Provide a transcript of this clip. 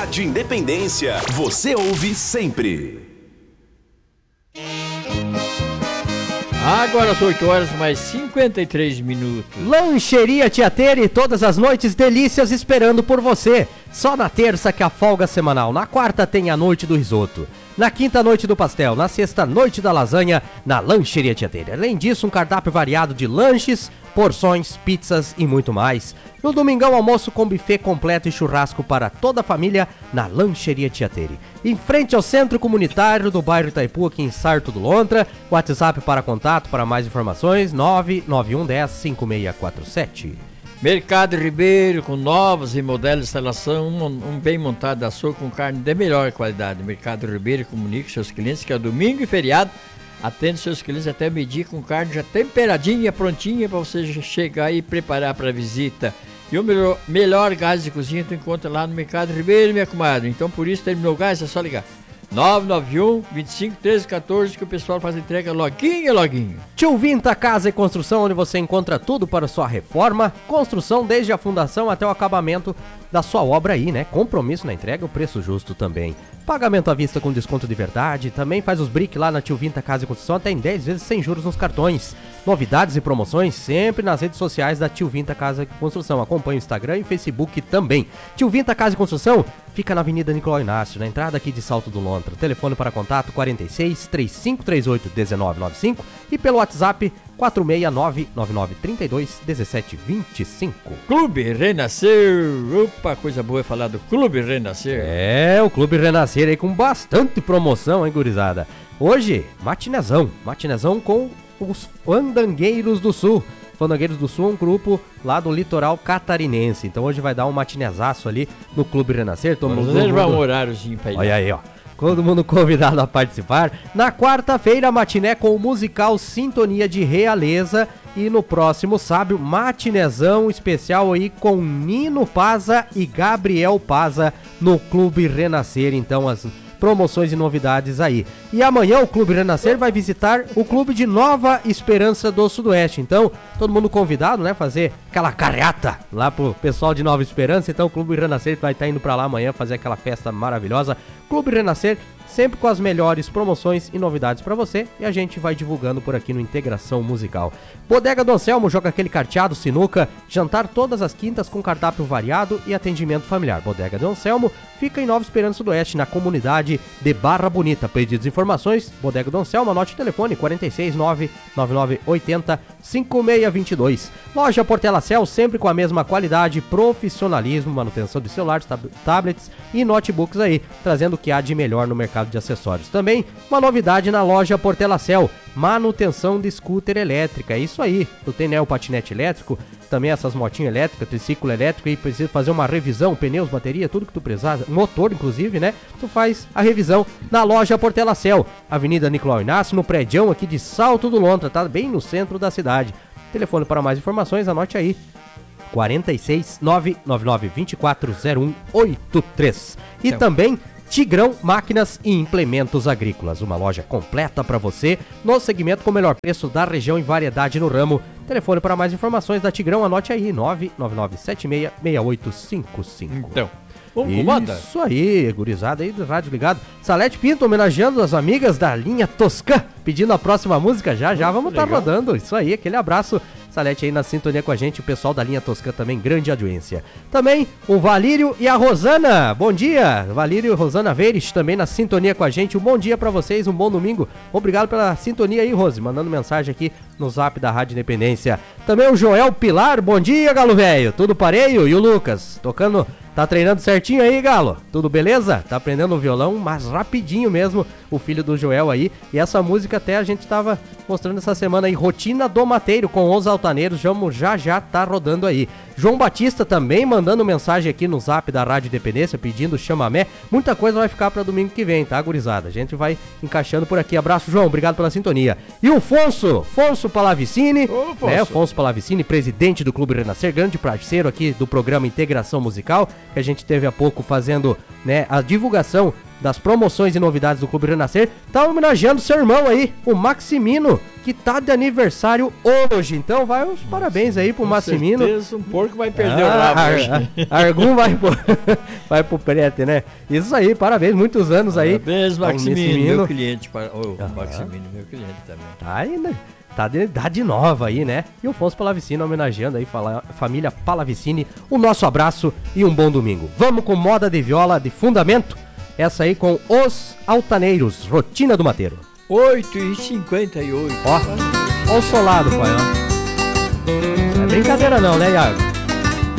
Rádio Independência. Você ouve sempre. Agora às 8 horas mais 53 minutos. Lancheria Tiateri, todas as noites delícias esperando por você. Só na terça que a folga semanal. Na quarta tem a noite do risoto. Na quinta, noite do pastel. Na sexta, noite da lasanha, na Lancheria Tiateri. Além disso, um cardápio variado de lanches, porções, pizzas e muito mais. No domingão, almoço com buffet completo e churrasco para toda a família na Lancheria Tiateri. Em frente ao Centro Comunitário do bairro Itaipu, aqui em Sarto do Lontra. WhatsApp para contato, para mais informações, 991105647. Mercado Ribeiro, com novas e modelos de instalação, um bem montado açougue com carne de melhor qualidade. Mercado Ribeiro comunica seus clientes que é domingo e feriado, atende seus clientes até medir com carne já temperadinha, prontinha para você chegar e preparar para a visita. E o melhor gás de cozinha tu encontra lá no Mercado Ribeiro, minha comadre. Então por isso, terminou o gás, é só ligar. 991-25-13-14 que o pessoal faz entrega loguinho. Tio Vinta Casa e Construção, onde você encontra tudo para sua reforma, construção desde a fundação até o acabamento da sua obra aí, né? Compromisso na entrega, o preço justo também. Pagamento à vista com desconto de verdade, também faz os brick lá na Tio Vinta Casa e Construção até em 10 vezes sem juros nos cartões. Novidades e promoções sempre nas redes sociais da Tio Vinta Casa e Construção. Acompanhe o Instagram e Facebook também. Tio Vinta Casa e Construção fica na Avenida Nicolau Inácio, na entrada aqui de Salto do Lontra. Telefone para contato 46 3538 1995 e pelo WhatsApp 469-9932-1725. Clube Renascer. Opa, coisa boa é falar do Clube Renascer. É, o Clube Renascer aí com bastante promoção, hein, gurizada? Hoje, matinezão com os Fandangueiros do Sul. Fandangueiros do Sul é um grupo lá do litoral catarinense. Então hoje vai dar um matinezaço ali no Clube Renascer. Vamos reservar um horáriozinho pra ir. Olha aí, ó. Todo mundo convidado a participar. Na quarta-feira, matiné com o musical Sintonia de Realeza. E no próximo sábado, matinezão especial aí com Nino Paza e Gabriel Paza no Clube Renascer. Então, as promoções e novidades aí. E amanhã o Clube Renascer vai visitar o Clube de Nova Esperança do Sudoeste. Então, todo mundo convidado, né? Fazer aquela carreata lá pro pessoal de Nova Esperança. Então, o Clube Renascer vai estar indo pra lá amanhã fazer aquela festa maravilhosa. Clube Renascer, sempre com as melhores promoções e novidades pra você. E a gente vai divulgando por aqui no Integração Musical. Bodega do Anselmo joga aquele carteado, sinuca, jantar todas as quintas com cardápio variado e atendimento familiar. Bodega do Anselmo fica em Nova Esperança do Oeste, na comunidade de Barra Bonita. Pedidos e informações, Bodega do Anselmo, anote o telefone 469-9980-5622. Loja Portelacel, sempre com a mesma qualidade, profissionalismo, manutenção de celulares, tablets e notebooks aí, trazendo o que há de melhor no mercado de acessórios. Também uma novidade na loja Portelacel, manutenção de scooter elétrica. É isso aí, tu tem, né, o patinete elétrico, também essas motinhas elétricas, triciclo elétrico, e precisa fazer uma revisão, pneus, bateria, tudo que tu precisar, motor inclusive, né? Tu faz a revisão na loja Portelacel, Avenida Nicolau Inácio, no prédião aqui de Salto do Lontra, tá bem no centro da cidade. Telefone para mais informações, anote aí, 46 999 24 0183. E então, também Tigrão Máquinas e Implementos Agrícolas, uma loja completa para você no segmento com o melhor preço da região e variedade no ramo. Telefone para mais informações da Tigrão, anote aí, 999766855. Então, vamos com moda? Isso aí, gurizada aí do Rádio Ligado. Salete Pinto homenageando as amigas da linha Toscã, pedindo a próxima música já vamos estar rodando. Isso aí, aquele abraço. Salete aí na sintonia com a gente, o pessoal da linha Toscã também, grande audiência. Também o Valírio e a Rosana, bom dia, Valírio e Rosana Veires também na sintonia com a gente, um bom dia pra vocês, um bom domingo, obrigado pela sintonia aí, Rose, mandando mensagem aqui no zap da Rádio Independência. Também o Joel Pilar, bom dia, Galo Velho, tudo pareio? E o Lucas, tocando, tá treinando certinho aí, Galo, tudo beleza? Tá aprendendo o violão, mas rapidinho mesmo, o filho do Joel aí, e essa música até a gente tava mostrando essa semana aí, Rotina do Mateiro com os altaneiros, já tá rodando aí. João Batista também mandando mensagem aqui no zap da Rádio Independência, pedindo chamamé, muita coisa vai ficar pra domingo que vem, tá, gurizada? A gente vai encaixando por aqui, abraço, João, obrigado pela sintonia. E o Fonso Palavicini, né, Fonso Palavicini, presidente do Clube Renascer, grande parceiro aqui do programa Integração Musical, que a gente teve há pouco fazendo, né, a divulgação das promoções e novidades do Clube Renascer, tá homenageando seu irmão aí, o Maximino, que tá de aniversário hoje. Então vai os parabéns aí pro Maximino. Certeza, um porco vai perder o rabo hoje. Argum vai pro prete, né? Isso aí, parabéns, muitos anos aí. Parabéns, Maximino, meu cliente. Maximino, meu cliente também. Tá aí, né? Tá de idade nova aí, né? E o Afonso Palavicini homenageando aí família Palavicini. O nosso abraço e um bom domingo. Vamos com moda de viola de fundamento. Essa aí com Os Altaneiros, Rotina do Mateiro. 8h58. Ó o solado, pai, ó. Não é brincadeira não, né, Iago?